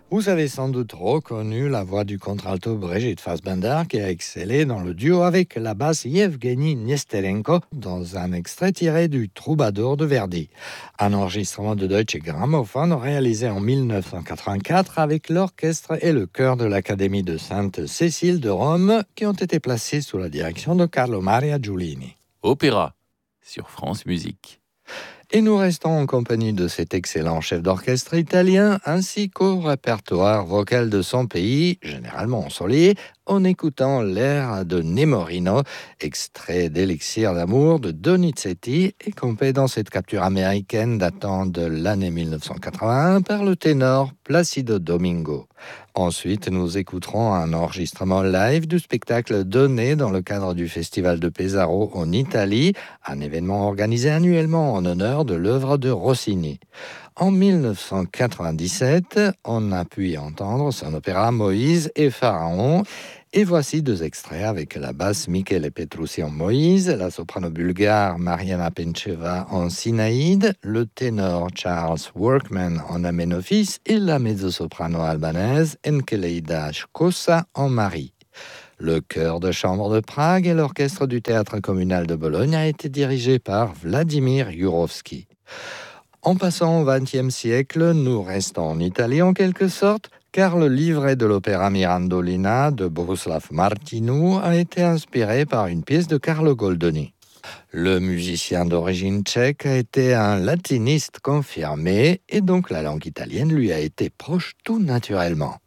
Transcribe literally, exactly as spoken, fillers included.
Vous avez sans doute reconnu la voix du contralto Brigitte Fassbender qui a excellé dans le duo avec la basse Yevgeny Nesterenko dans un extrait tiré du Troubadour de Verdi. Un enregistrement de Deutsche Grammophon réalisé en dix-neuf cent quatre-vingt-quatre avec l'orchestre et le chœur de l'Académie de Sainte-Cécile de Rome qui ont été placés sous la direction de Carlo Maria Giulini. Opéra sur France Musique. Et nous restons en compagnie de cet excellent chef d'orchestre italien ainsi qu'au répertoire vocal de son pays, généralement ensoleillé, en écoutant l'air de Nemorino, extrait d'Élixir d'amour de Donizetti et compé dans cette capture américaine datant de l'année dix-neuf cent quatre-vingt-un par le ténor Placido Domingo. Ensuite, nous écouterons un enregistrement live du spectacle donné dans le cadre du Festival de Pesaro en Italie, un événement organisé annuellement en honneur de l'œuvre de Rossini. En dix-neuf cent quatre-vingt-dix-sept, on a pu y entendre son opéra Moïse et Pharaon. Et voici deux extraits avec la basse Michele Petrucci en Moïse, la soprano bulgare Mariana Pencheva en Sinaïde, le ténor Charles Workman en Aménophis et la mezzo-soprano albanaise Enkeleida Shkosa en Marie. Le chœur de chambre de Prague et l'orchestre du théâtre communal de Bologne a été dirigé par Vladimir Jurovski. En passant au vingtième siècle, nous restons en Italie en quelque sorte, car le livret de l'opéra Mirandolina de Bohuslav Martinu a été inspiré par une pièce de Carlo Goldoni. Le musicien d'origine tchèque a été un latiniste confirmé et donc la langue italienne lui a été proche tout naturellement.